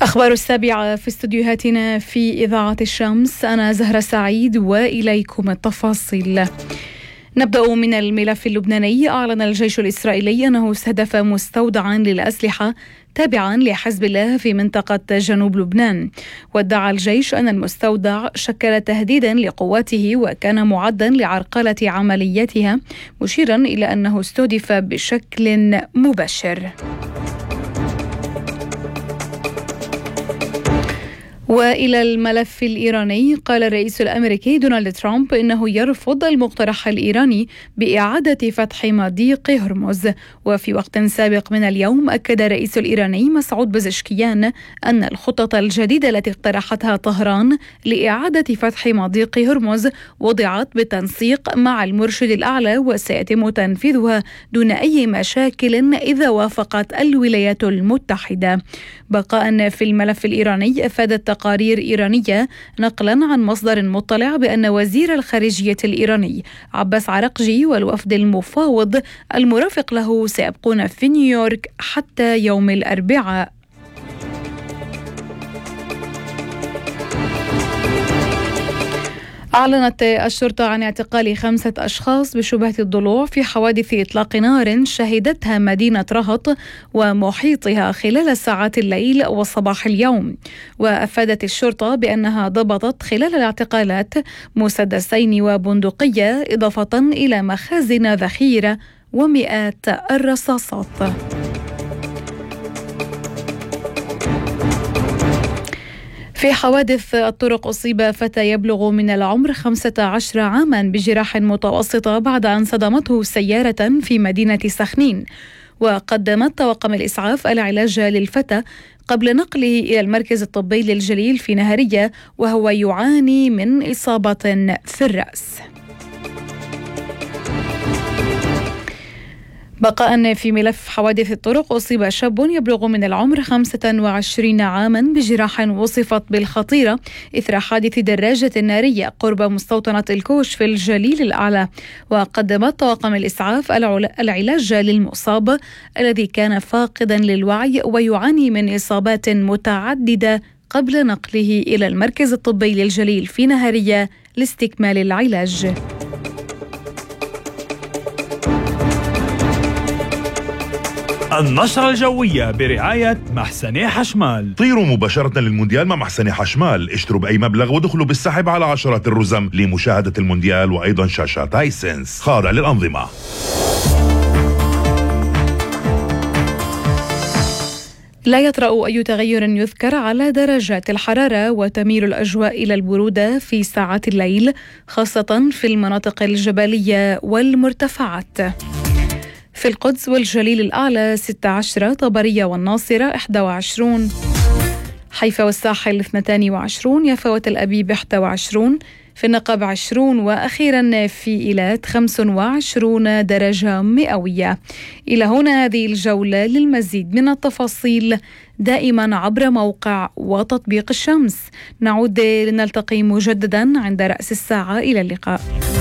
أخبار السابعة في استديوهاتنا في إذاعة الشمس. أنا زهرة سعيد وإليكم التفاصيل. نبدأ من الملف اللبناني. أعلن الجيش الإسرائيلي أنه استهدف مستودعا للأسلحة تابعا لحزب الله في منطقة جنوب لبنان، وادعى الجيش أن المستودع شكل تهديدا لقواته وكان معدا لعرقلة عملياتها، مشيرا إلى أنه استهدف بشكل مباشر. وإلى الملف الإيراني. قال الرئيس الأمريكي دونالد ترامب إنه يرفض المقترح الإيراني بإعادة فتح مضيق هرمز. وفي وقت سابق من اليوم أكد الرئيس الإيراني مسعود بزشكيان أن الخطط الجديدة التي اقترحتها طهران لإعادة فتح مضيق هرمز وضعت بالتنسيق مع المرشد الأعلى وسيتم تنفيذها دون أي مشاكل إذا وافقت الولايات المتحدة. بقاء في الملف الإيراني، أفادت تقارير إيرانية نقلا عن مصدر مطلع بأن وزير الخارجية الإيراني عباس عرقجي والوفد المفاوض المرافق له سيبقون في نيويورك حتى يوم الأربعاء. أعلنت الشرطة عن اعتقال 5 أشخاص بشبهة الضلوع في حوادث إطلاق نار شهدتها مدينة رهط ومحيطها خلال ساعات الليل وصباح اليوم. وأفادت الشرطة بأنها ضبطت خلال الاعتقالات مسدسين وبندقية إضافة إلى مخازن ذخيرة ومئات الرصاصات. في حوادث الطرق أصيب فتى يبلغ من العمر 15 عاما بجراح متوسطة بعد أن صدمته سيارة في مدينة سخنين، وقدمت طواقم الإسعاف العلاج للفتى قبل نقله إلى المركز الطبي للجليل في نهرية وهو يعاني من إصابة في الرأس. بقاء في ملف حوادث الطرق، أصيب شاب يبلغ من العمر 25 عاما بجراح وصفت بالخطيرة إثر حادث دراجة نارية قرب مستوطنة الكوش في الجليل الأعلى، وقدمت طواقم الإسعاف العلاج للمصاب الذي كان فاقدا للوعي ويعاني من إصابات متعددة قبل نقله إلى المركز الطبي للجليل في نهرية لاستكمال العلاج. النشرة الجوية برعاية محسني حشمال. طيروا مباشرة للمونديال مع محسني حشمال، اشتروا بأي مبلغ ودخلوا بالسحب على عشرات الرزم لمشاهدة المونديال وأيضا شاشات هايسنس خاضع للأنظمة. لا يطرأ أي تغير يذكر على درجات الحرارة، وتميل الأجواء إلى البرودة في ساعات الليل خاصة في المناطق الجبلية والمرتفعات. في القدس والجليل الأعلى 16، طبرية والناصرة 21، حيفا والساحل 22، يافا وتل أبيب 21، في النقب 20، وأخيرا في إيلات 25 درجة مئوية. إلى هنا هذه الجولة. للمزيد من التفاصيل دائما عبر موقع وتطبيق الشمس. نعود لنلتقي مجددا عند رأس الساعة. إلى اللقاء.